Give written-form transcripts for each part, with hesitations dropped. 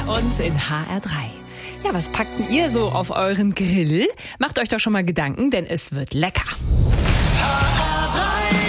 uns in HR3. Ja, was packt denn ihr so auf euren Grill? Macht euch doch schon mal Gedanken, denn es wird lecker. HR3,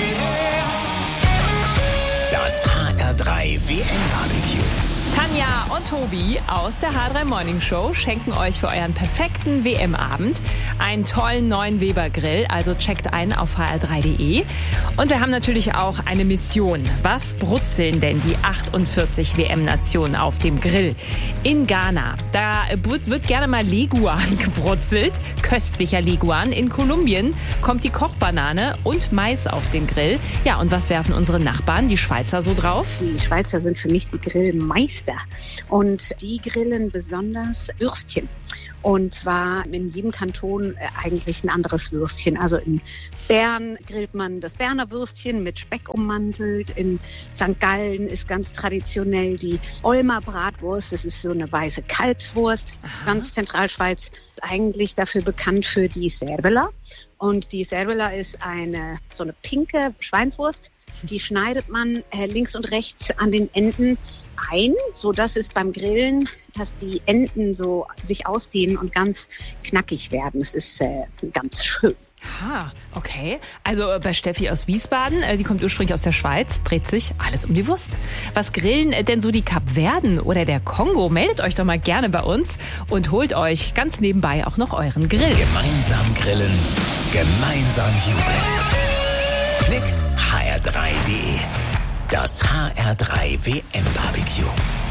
das HR3 WM-Barbecue. Tanja und Tobi aus der HR3 Morning Show schenken euch für euren perfekten WM-Abend einen tollen neuen Weber Grill. Also checkt ein auf hr3.de. Und wir haben natürlich auch eine Mission. Was brutzeln denn die 48 WM-Nationen auf dem Grill? In Ghana, da wird gerne mal Leguan gebrutzelt. Köstlicher Leguan. In Kolumbien kommt die Kochbanane und Mais auf den Grill. Ja, und was werfen unsere Nachbarn, die Schweizer, so drauf? Die Schweizer sind für mich die Grillmeister. Und die grillen besonders Würstchen. Und zwar in jedem Kanton eigentlich ein anderes Würstchen. Also in Bern grillt man das Berner Würstchen mit Speck ummantelt. In St. Gallen ist ganz traditionell die Olmer Bratwurst. Das ist so eine weiße Kalbswurst. Aha. Ganz Zentralschweiz ist eigentlich dafür bekannt für die Cervela. Und die Cervela ist so eine pinke Schweinswurst. Die schneidet man links und rechts an den Enden ein, so dass es beim Grillen, dass die Enden so sich ausdehnen und ganz knackig werden. Das ist ganz schön. Ah, okay. Also bei Steffi aus Wiesbaden, die kommt ursprünglich aus der Schweiz, dreht sich alles um die Wurst. Was grillen denn so die Kapverden oder der Kongo? Meldet euch doch mal gerne bei uns und holt euch ganz nebenbei auch noch euren Grill. Gemeinsam grillen, gemeinsam jubeln. Klick hr3.de. Das HR3 WM-Barbecue.